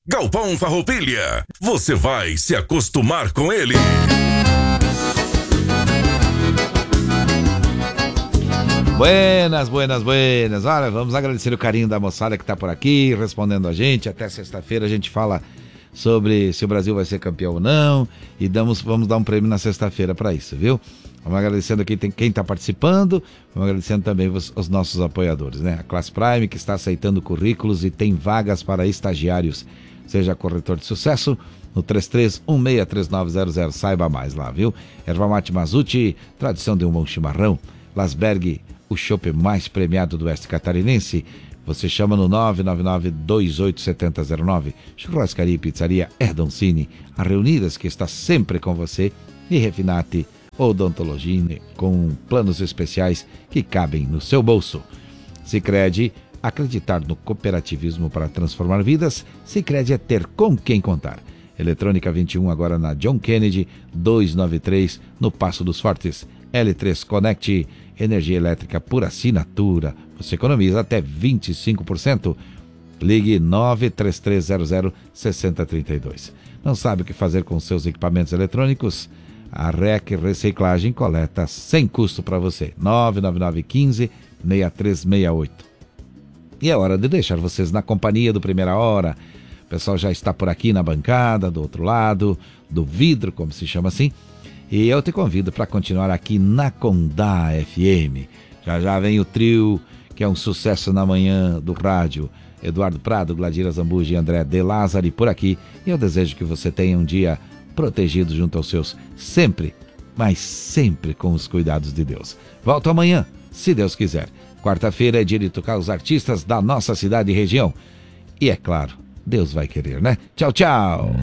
Galpão Farroupilha, você vai se acostumar com ele. Buenas. Olha, vamos agradecer o carinho da moçada que tá por aqui, respondendo a gente. Até sexta-feira a gente fala sobre se o Brasil vai ser campeão ou não. E vamos dar um prêmio na sexta-feira para isso, viu? Vamos agradecendo aqui quem está participando. Vamos agradecendo também os nossos apoiadores, né? A Class Prime, que está aceitando currículos e tem vagas para estagiários. Seja corretor de sucesso, no 33163900. Saiba mais lá, viu? Erva Mate Mazuti, tradição de um bom chimarrão. Lasberg, o chopp mais premiado do oeste catarinense. Você chama no 999-287009. Churrascaria e Pizzaria Erdoncini, a Reunidas, que está sempre com você. E Refinate Odontologia, com planos especiais que cabem no seu bolso. Sicredi, acreditar no cooperativismo para transformar vidas. Sicredi é ter com quem contar. Eletrônica 21, agora na John Kennedy 293, no Passo dos Fortes. L3 Connect, energia elétrica por assinatura. Você economiza até 25%. Ligue 93300-6032. Não sabe o que fazer com seus equipamentos eletrônicos? A REC Reciclagem coleta sem custo para você. 99915-6368. E é hora de deixar vocês na companhia do Primeira Hora. O pessoal já está por aqui na bancada, do outro lado, do vidro, como se chama assim. E eu te convido para continuar aqui na Condá FM. Já vem o trio, que é um sucesso na manhã do rádio. Eduardo Prado, Gladira Zambuji e André De Lázari por aqui. E eu desejo que você tenha um dia protegido junto aos seus, sempre, mas sempre com os cuidados de Deus. Volto amanhã, se Deus quiser. Quarta-feira é dia de tocar os artistas da nossa cidade e região. E é claro, Deus vai querer, né? Tchau, tchau!